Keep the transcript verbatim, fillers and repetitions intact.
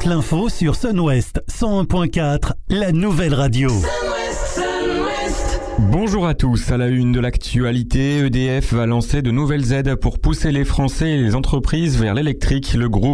toute l'info sur Sun-Ouest cent un point quatre, la nouvelle radio. Bonjour à tous, à la une de l'actualité, E D F va lancer de nouvelles aides pour pousser les Français et les entreprises vers l'électrique. Le groupe